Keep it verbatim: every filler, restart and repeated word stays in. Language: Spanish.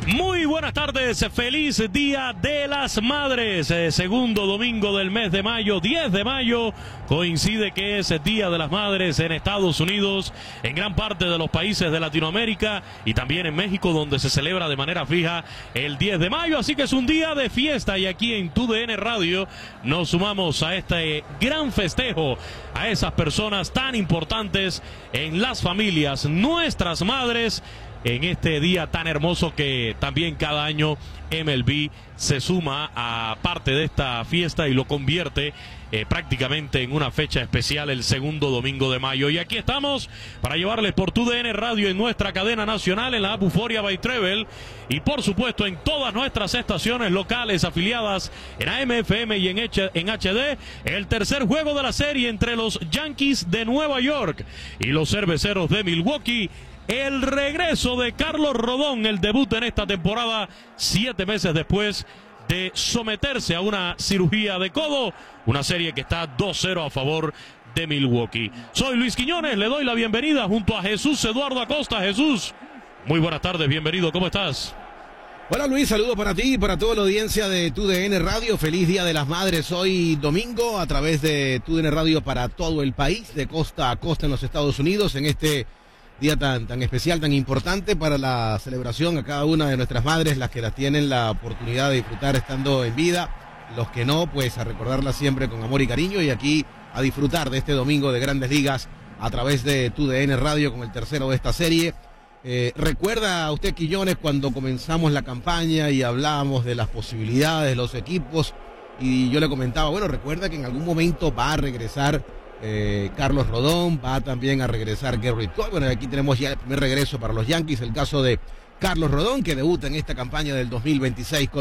Muy buenas tardes, feliz Día de las Madres, eh, segundo domingo del mes de mayo, diez de mayo, coincide que es el Día de las Madres en Estados Unidos, en gran parte de los países de Latinoamérica y también en México, donde se celebra de manera fija el diez de mayo, así que es un día de fiesta y aquí en Tu D N Radio nos sumamos a este gran festejo a esas personas tan importantes en las familias, nuestras madres, en este día tan hermoso que también cada año M L B se suma a parte de esta fiesta y lo convierte eh, prácticamente en una fecha especial el segundo domingo de mayo. Y aquí estamos para llevarles por Tu D N Radio en nuestra cadena nacional, en la app Euphoria by Trevel y por supuesto en todas nuestras estaciones locales afiliadas en A M F M y en, H en H D, el tercer juego de la serie entre los Yankees de Nueva York y los Cerveceros de Milwaukee. El regreso de Carlos Rodón, el debut en esta temporada, siete meses después de someterse a una cirugía de codo, una serie que está dos cero a favor de Milwaukee. Soy Luis Quiñones, le doy la bienvenida junto a Jesús Eduardo Acosta. Jesús, muy buenas tardes, bienvenido, ¿cómo estás? Hola Luis, saludos para ti y para toda la audiencia de Tu D N Radio. Feliz Día de las Madres hoy domingo a través de Tu D N Radio para todo el país, de costa a costa en los Estados Unidos, en este día tan, tan especial, tan importante para la celebración a cada una de nuestras madres, las que las tienen la oportunidad de disfrutar estando en vida, los que no, pues a recordarlas siempre con amor y cariño y aquí a disfrutar de este domingo de Grandes Ligas a través de Tu D N Radio con el tercero de esta serie. Eh, ¿Recuerda usted, Quiñones, cuando comenzamos la campaña y hablábamos de las posibilidades de los equipos? Y yo le comentaba, bueno, recuerda que en algún momento va a regresar Eh, Carlos Rodón, va también a regresar Gerrit Cole. Bueno, aquí tenemos ya el primer regreso para los Yankees, el caso de Carlos Rodón, que debuta en esta campaña del dos mil veintiséis con